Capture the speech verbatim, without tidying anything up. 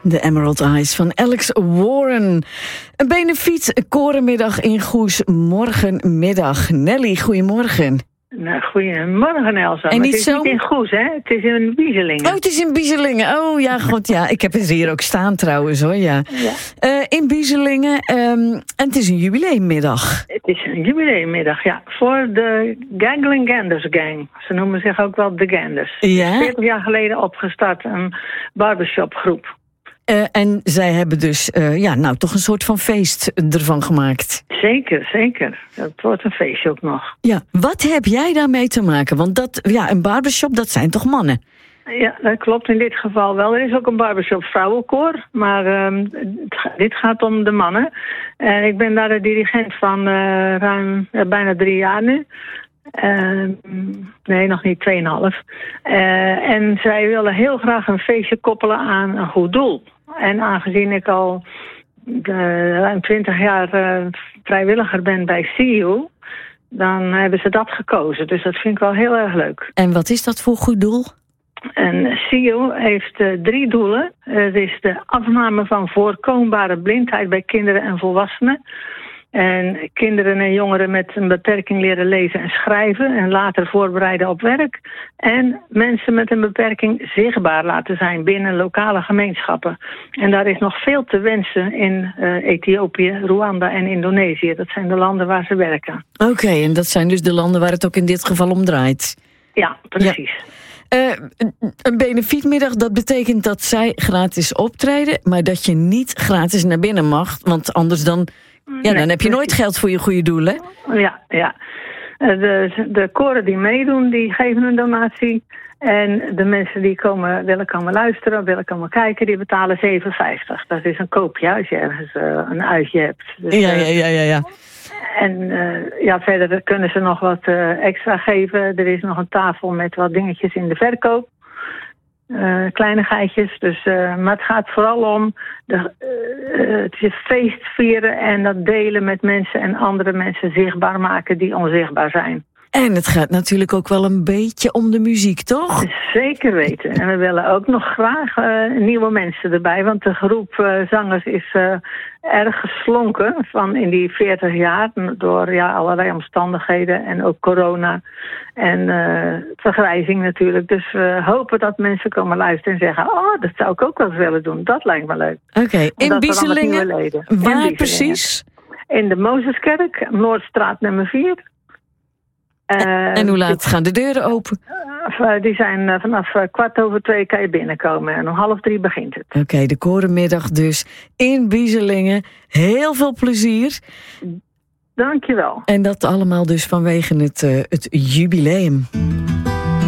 De Emerald Eyes van Alex Warren. Een benefiet korenmiddag in Goes morgenmiddag. Nelly, goedemorgen. Nou, goedemorgen Elsa. En maar niet het is zo... niet in Goes, hè? Het is in Bieselingen. Oh, het is in Bieselingen. Oh ja, god ja. Ik heb het hier ook staan trouwens hoor, ja. ja. Uh, in Bieselingen. Um, en het is een jubileummiddag. Het is een jubileummiddag, ja. Voor de Gangling Ganders Gang. Ze noemen zich ook wel de Ganders. Ja. veertig jaar geleden opgestart, een barbershopgroep. Uh, en zij hebben dus uh, ja, nou, toch een soort van feest ervan gemaakt. Zeker, zeker. Dat wordt een feestje ook nog. Ja, wat heb jij daarmee te maken? Want dat, ja, een barbershop, dat zijn toch mannen? Ja, dat klopt in dit geval wel. Er is ook een barbershop vrouwenkoor, maar um, dit gaat om de mannen. En ik ben daar de dirigent van uh, ruim uh, bijna drie jaar nu. Uh, nee, nog niet tweeënhalf. Uh, en zij willen heel graag een feestje koppelen aan een goed doel. En aangezien ik al uh, ruim twintig jaar uh, vrijwilliger ben bij C E U, dan hebben ze dat gekozen. Dus dat vind ik wel heel erg leuk. En wat is dat voor goed doel? En C E U heeft uh, drie doelen. Het is de afname van voorkombare blindheid bij kinderen en volwassenen. En kinderen en jongeren met een beperking leren lezen en schrijven en later voorbereiden op werk. En mensen met een beperking zichtbaar laten zijn binnen lokale gemeenschappen. En daar is nog veel te wensen in uh, Ethiopië, Rwanda en Indonesië. Dat zijn de landen waar ze werken. Oké, okay, en dat zijn dus de landen waar het ook in dit geval om draait. Ja, precies. Ja. Uh, een benefietmiddag, dat betekent dat zij gratis optreden, maar dat je niet gratis naar binnen mag, want anders dan... Ja, dan nee, heb je nooit geld voor je goede doelen. Ja, ja. De, de koren die meedoen, die geven een donatie. En de mensen die komen, willen komen luisteren, willen komen kijken, die betalen zeven vijftig. Dat is een koopje als je ergens uh, een uitje hebt. Dus, ja, ja, ja, ja, ja. En uh, ja, verder kunnen ze nog wat uh, extra geven. Er is nog een tafel met wat dingetjes in de verkoop. Uh, kleinigheidjes. Dus, uh, maar het gaat vooral om de, uh, het is feest vieren en dat delen met mensen en andere mensen zichtbaar maken die onzichtbaar zijn. En het gaat natuurlijk ook wel een beetje om de muziek, toch? Zeker weten. En we willen ook nog graag uh, nieuwe mensen erbij. Want de groep uh, zangers is uh, erg geslonken van in die veertig jaar. Door ja, allerlei omstandigheden en ook corona. En uh, vergrijzing natuurlijk. Dus we hopen dat mensen komen luisteren en zeggen... oh, dat zou ik ook wel eens willen doen. Dat lijkt me leuk. Oké, okay. In Bieselingen? Waar in Bieselingen. Precies? In de Mozeskerk, Noordstraat nummer vier. Uh, en hoe laat gaan de deuren open? Uh, die zijn uh, vanaf uh, kwart over twee kan je binnenkomen en om half drie begint het. Oké, okay, de korenmiddag dus in Bieselingen. Heel veel plezier. Dankjewel. En dat allemaal dus vanwege het, uh, het jubileum.